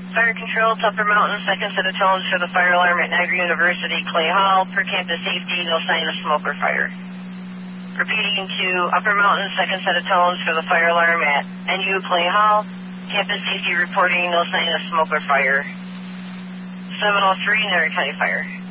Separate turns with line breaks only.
Fire control, Tupper Mountain, second set of tones for the fire alarm at Niagara University, Clay Hall. Per campus safety, no sign of smoke or fire. Repeating to Upper Mountain, second set of tones for the fire alarm at NU Clay Hall. Campus safety reporting, no sign of smoke or fire. 703, Niagara County Fire.